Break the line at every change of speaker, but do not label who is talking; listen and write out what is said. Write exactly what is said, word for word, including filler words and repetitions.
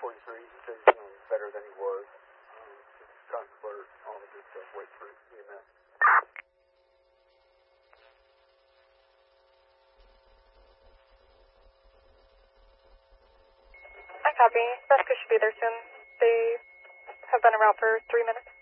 forty-three. He said he's doing better than he was. Um, just convert all the good stuff, wait for E M S.
I copy. Rescue should be there soon. They have been en route for three minutes.